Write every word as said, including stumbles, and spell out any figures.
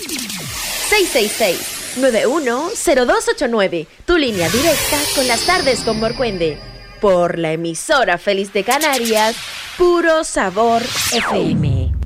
seis seis seis, nueve uno cero dos ocho nueve, tu línea directa con las tardes con Morcuende. Por la emisora Feliz de Canarias, Puro Sabor F M.